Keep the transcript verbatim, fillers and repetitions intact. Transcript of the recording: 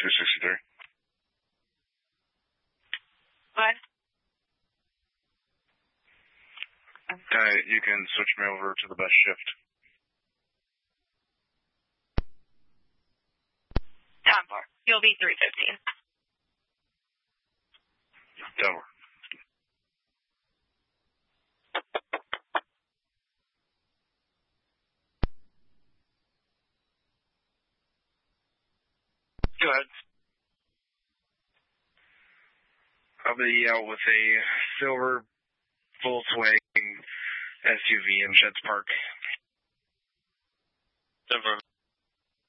two sixty-three. What? Uh, you can switch me over to the best shift. Time for. You'll be three fifteen. Over. Go ahead. I'll be out with a silver Volkswagen S U V in Sheds Park. Denver.